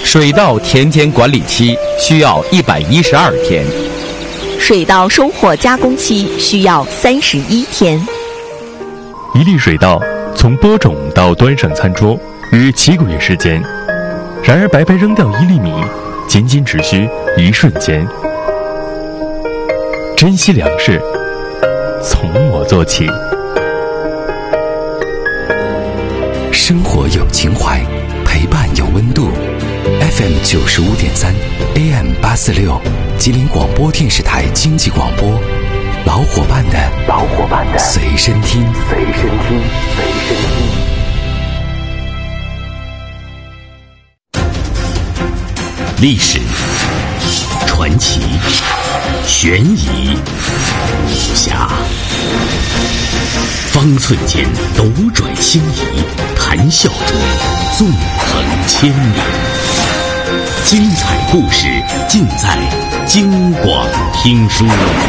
水稻田间管理期需要112天， 水稻收获加工期需要31天。 一粒水稻从播种到端上餐桌约7个月时间，然而白白扔掉1粒米，仅仅只需1瞬间。珍惜粮食，从我做起。 生活有情怀，陪伴有温度。FM 95.3 AM 846，吉林广播电视台经济广播，老伙伴的随身听。 历史、传奇、悬疑、武侠，方寸间斗转星移，谈笑中纵横千年。精彩故事尽在京广听书。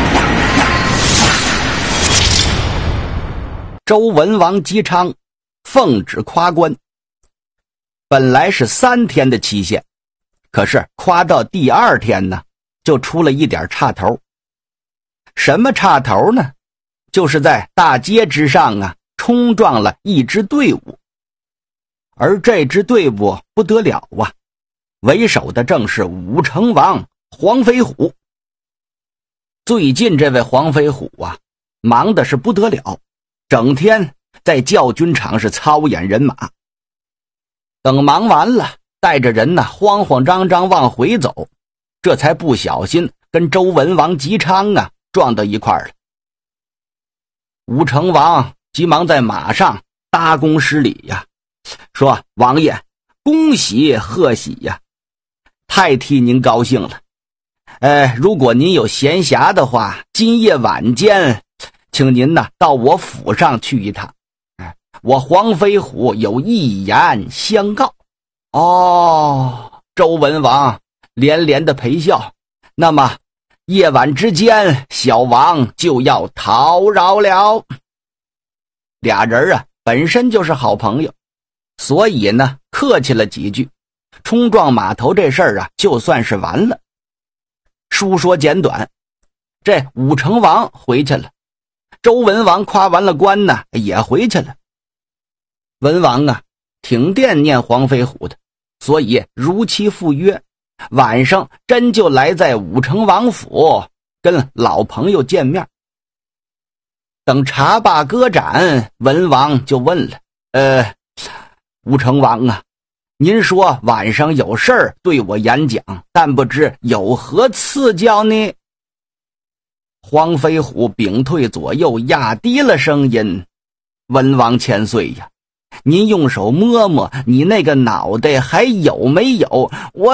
周文王姬昌奉旨夸官，本来是3天的期限，可是夸到第2天呢，就出了一点岔头。什么岔头呢？就是在大街之上啊，冲撞了一支队伍。而这支队伍不得了啊，为首的正是武成王黄飞虎。最近这位黄飞虎啊，忙的是不得了，整天在教军场是操演人马。等忙完了，带着人呢慌慌张张往回走，这才不小心跟周文王姬昌啊撞到一块儿了。武成王急忙在马上搭躬施礼呀，说：“王爷，恭喜贺喜呀，太替您高兴了。如果您有闲暇的话，今夜晚间，请您呢到我府上去一趟。我黄飞虎有一言相告。”哦，周文王连连的陪笑。那么夜晚之间，小王就要讨饶了。俩人啊本身就是好朋友，所以呢客气了几句，冲撞码头这事儿啊就算是完了。书说简短，这武成王回去了，周文王夸完了官呢也回去了。文王啊挺惦念黄飞虎的，所以如期赴约，晚上真就来在武成王府跟老朋友见面。等茶罢歌盏，文王就问了：武成王啊，您说晚上有事儿对我演讲，但不知有何赐教呢？黄飞虎屏退左右，压低了声音：“文王千岁呀，您用手摸摸你那个脑袋还有没有？我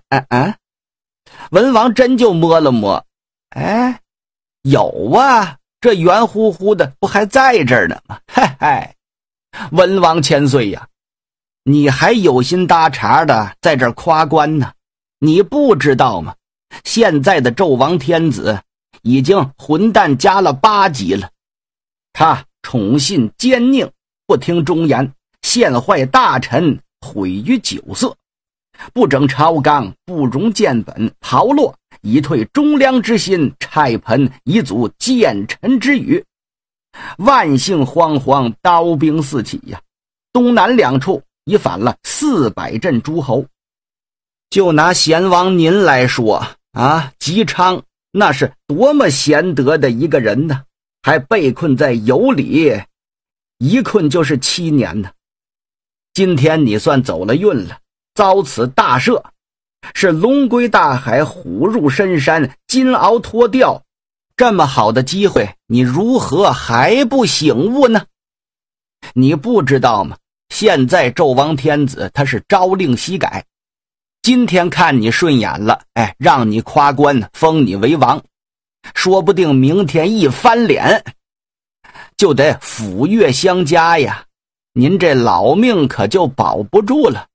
文王真就摸了摸，有啊，这圆乎乎的不还在这儿呢吗？文王千岁呀，你还有心搭茬的在这儿夸官呢？你不知道吗？现在的纣王天子已经混蛋加了8级了，他宠信奸佞，不听忠言，陷坏大臣，毁于酒色，不整朝纲，不容建本，炮烙以退忠良之心，拆盆以阻奸臣之语。万姓惶惶，刀兵四起呀！东南2处已反了400镇诸侯。就拿贤王您来说啊，姬昌那是多么贤德的一个人呢，还被困在羑里，一困就是7年呢。今天你算走了运了，遭此大赦，是龙归大海，虎入深山，金鳌脱掉，这么好的机会，你如何还不醒悟呢？你不知道吗？现在纣王天子他是朝令夕改，今天看你顺眼了，让你夸官，封你为王，说不定明天一翻脸就得斧钺相加呀，您这老命可就保不住了。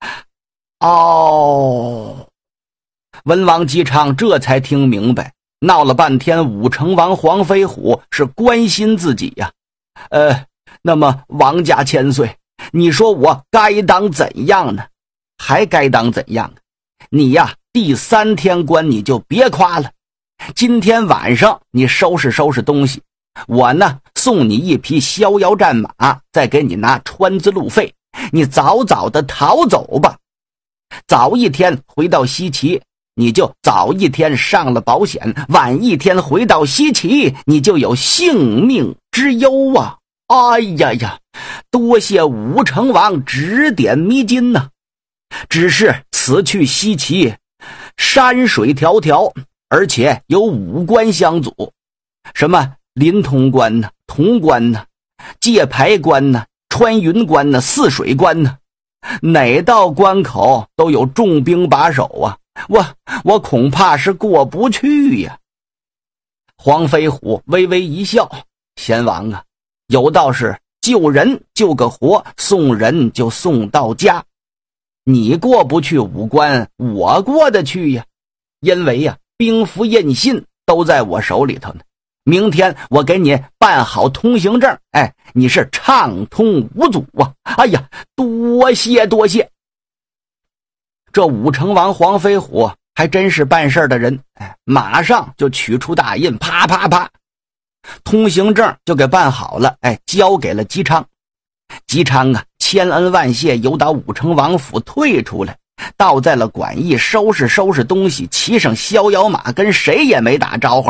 文王姬昌这才听明白，闹了半天武成王黄飞虎是关心自己呀。那么王家千岁，你说我该当怎样呢？还该当怎样？ 你呀，第3天关你就别夸了。今天晚上你收拾收拾东西，我呢送你一匹逍遥战马，再给你拿川资路费，你早早的逃走吧。早一天回到西岐，你就早一天上了保险，晚一天回到西岐，你就有性命之忧啊！哎呀呀，多谢武成王指点迷津呐！只是此去西岐，山水迢迢，而且有5关相阻，什么临潼关呢、潼关呢、界牌关呢、穿云关呢、泗水关呢，哪道关口都有重兵把守啊！我恐怕是过不去呀。黄飞虎微微一笑，贤王啊，有道是救人救个活，送人就送到家。你过不去5关，我过得去呀。因为呀，兵符印信都在我手里头呢。明天我给你办好通行证，你是畅通无阻啊！哎呀，多谢多谢。这武成王黄飞虎还真是办事的人，马上就取出大印，啪啪啪，通行证就给办好了，交给了姬昌。姬昌啊，千恩万谢，由打武成王府退出来，倒在了馆驿，收拾收拾东西，骑上逍遥马，跟谁也没打招呼，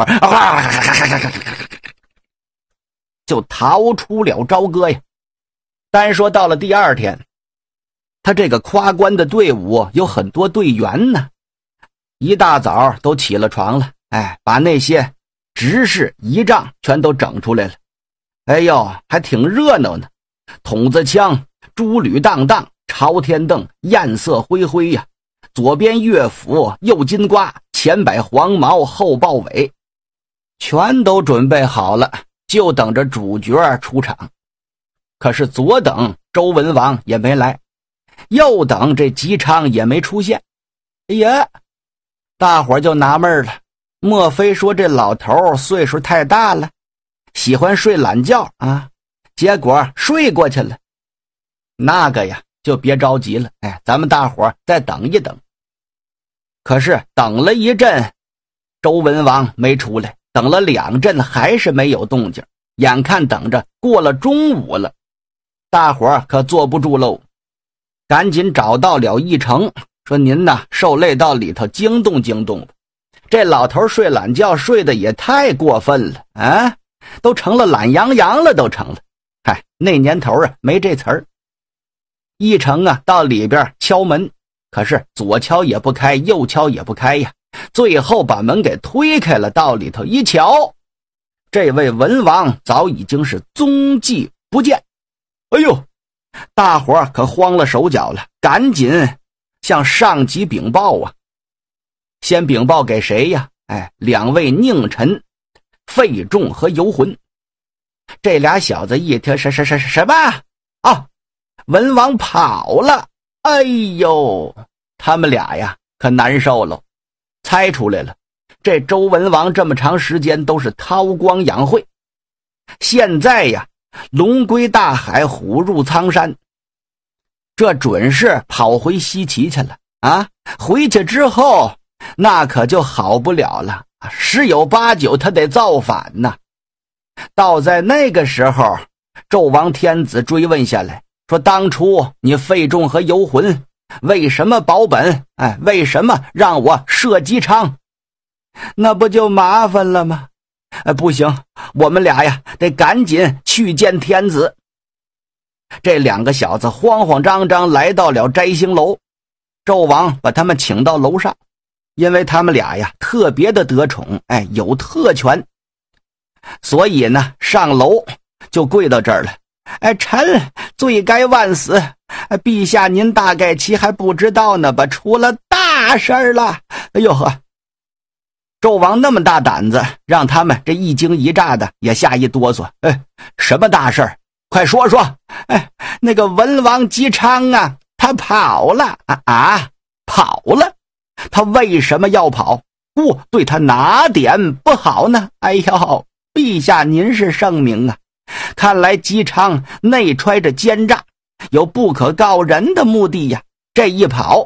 就逃出了朝歌呀。单说到了第2天，他这个夸关的队伍有很多队员呢，一大早都起了床了，把那些执事仪仗全都整出来了。哎呦，还挺热闹呢，筒子枪、珠履荡荡、朝天凳，艳色恢恢呀。左边乐府，右金瓜，前摆黄毛，后豹尾，全都准备好了，就等着主角出场。可是左等周文王也没来，右等这姬昌也没出现。哎呀，大伙就纳闷了，莫非说这老头岁数太大了，喜欢睡懒觉啊？结果睡过去了。那个呀，就别着急了，咱们大伙再等一等。可是等了一阵，周文王没出来，等了2阵还是没有动静。眼看等着过了中午了，大伙可坐不住喽，赶紧找到了一成，说您呐，受累到里头惊动惊动吧。这老头睡懒觉睡得也太过分了啊，都成了懒洋洋了，都成了。那年头啊，没这词儿。一成啊，到里边敲门，可是左敲也不开，右敲也不开呀，最后把门给推开了，到里头一瞧，这位文王早已经是踪迹不见。哎呦，大伙可慌了手脚了，赶紧向上级禀报啊。先禀报给谁呀？2位佞臣费仲和游魂。这俩小子一听什么啊？文王跑了！哎呦，他们俩呀可难受了，猜出来了，这周文王这么长时间都是韬光养晦，现在呀龙归大海，虎入苍山，这准是跑回西岐去了啊！回去之后那可就好不了了，十有八九他得造反呐。倒在那个时候，纣王天子追问下来，说当初你费仲和游魂为什么保本？为什么让我射姬昌？那不就麻烦了吗？不行，我们俩呀得赶紧去见天子。这2个小子慌慌张张来到了摘星楼，纣王把他们请到楼上，因为他们俩呀特别的得宠，有特权，所以呢上楼就跪到这儿了。臣罪该万死，陛下您大概其还不知道呢吧，出了大事了。哎呦呵，纣王那么大胆子，让他们这一惊一乍的也吓一哆嗦。什么大事？快说说。那个文王姬昌啊，他跑了跑了？他为什么要跑？对他哪点不好呢？哎呦，陛下您是圣明啊，看来姬昌内揣着奸诈，有不可告人的目的呀。这一跑，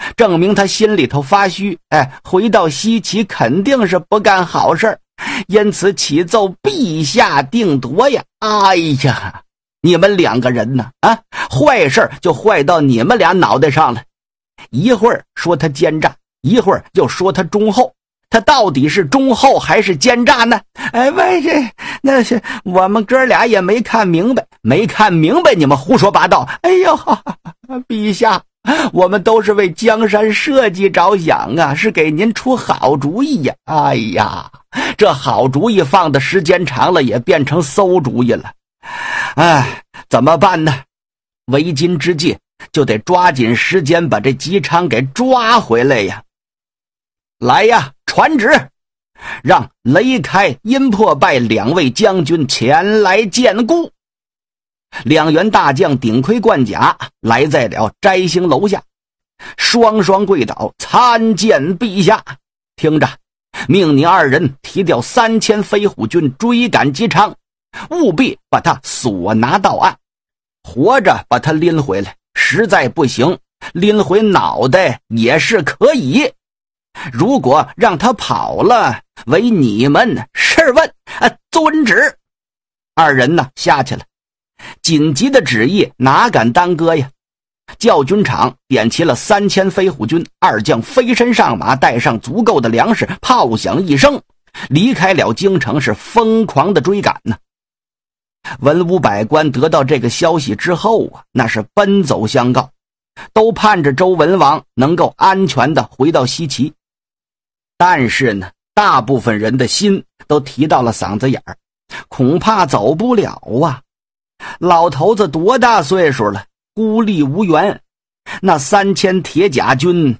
证明他心里头发虚，回到西岐肯定是不干好事，因此启奏陛下定夺呀。哎呀，你们两个人呢，坏事就坏到你们俩脑袋上了，一会儿说他奸诈，一会儿又说他忠厚，他到底是忠厚还是奸诈呢？那是我们哥俩也没看明白，你们胡说八道。哎呦，陛下，我们都是为江山社稷着想啊，是给您出好主意呀。哎呀，这好主意放的时间长了也变成馊主意了。怎么办呢？为今之计就得抓紧时间把这姬昌给抓回来呀。来呀，传旨，让雷开、殷破败两位将军前来见顾。两员大将顶盔贯甲来在了摘星楼下，双双跪倒，参见陛下。听着，命你二人提调3000飞虎军追赶姬昌，务必把他索拿到案，活着把他拎回来，实在不行拎回脑袋也是可以。如果让他跑了，为你们试问。遵旨。二人呢下去了，紧急的旨意哪敢耽搁呀？教军场点齐了3000飞虎军，二将飞身上马，带上足够的粮食，炮响一声，离开了京城，是疯狂的追赶呢。文武百官得到这个消息之后那是奔走相告，都盼着周文王能够安全的回到西岐。但是呢，大部分人的心都提到了嗓子眼儿，恐怕走不了啊。老头子多大岁数了，孤立无援，那3000铁甲军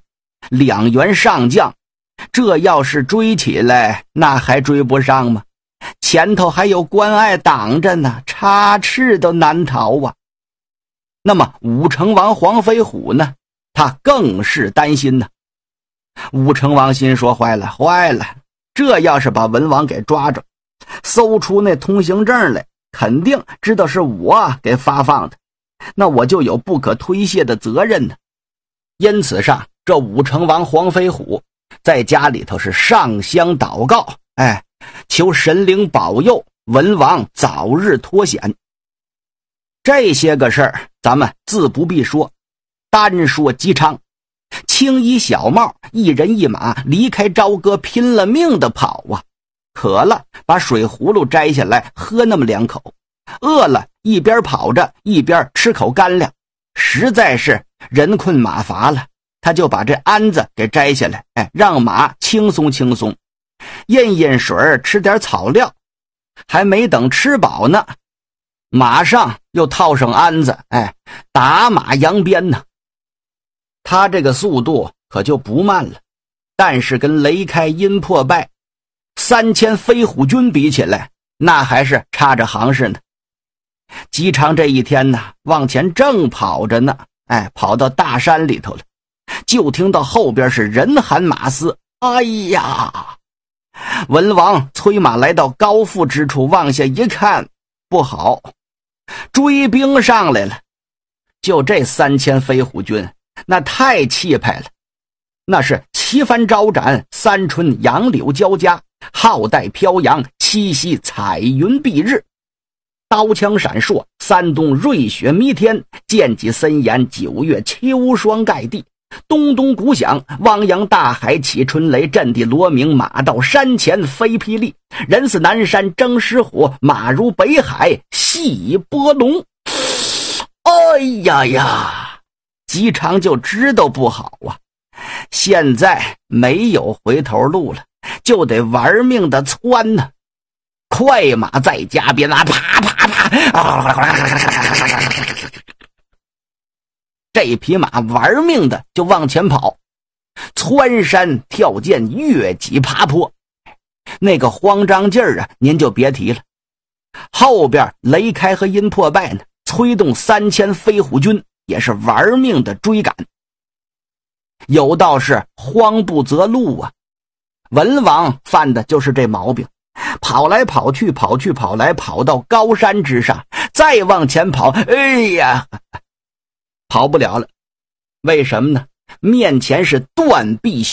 2员上将，这要是追起来，那还追不上吗？前头还有关隘挡着呢，插翅都难逃啊。那么武成王黄飞虎呢，他更是担心呢。武成王心说，坏了，这要是把文王给抓着，搜出那通行证来，肯定知道是我给发放的，那我就有不可推卸的责任呢。因此上，这武成王黄飞虎在家里头是上香祷告，求神灵保佑文王早日脱险。这些个事儿咱们自不必说，单说姬昌，青衣小帽，一人一马离开朝歌，拼了命的跑啊。渴了把水葫芦摘下来喝那么2口，饿了一边跑着一边吃口干粮，实在是人困马乏了，他就把这鞍子给摘下来，让马轻松轻松饮水，吃点草料。还没等吃饱呢，马上又套上鞍子，打马扬鞭呢。他这个速度可就不慢了，但是跟雷开、殷破败3000飞虎军比起来，那还是差着行市呢。姬昌这一天呢，往前正跑着呢，跑到大山里头了，就听到后边是人喊马嘶。哎呀！文王催马来到高阜之处，往下一看，不好，追兵上来了。就这3000飞虎军，那太气派了，那是旗帆招展，三春杨柳交加，浩带飘扬，七夕彩云蔽日，刀枪闪烁，三冬瑞雪弥天，剑戟森严，9月秋霜盖地，咚咚鼓响，汪洋大海起春雷，震地罗鸣，马到山前飞霹雳，人似南山争狮虎，马如北海戏波龙。哎呀呀，姬昌就知道不好啊，现在没有回头路了，就得玩命的窜呢。快马在加鞭啊，啪啪啪，这匹马玩命的就往前跑，窜山跳涧，越脊爬坡，那个慌张劲儿啊，您就别提了。后边雷开和殷破败呢，催动3000飞虎军，也是玩命的追赶。有道是慌不择路啊，文王犯的就是这毛病，跑来跑去，跑来跑到高山之上，再往前跑，哎呀，跑不了了。为什么呢？ 面前是断壁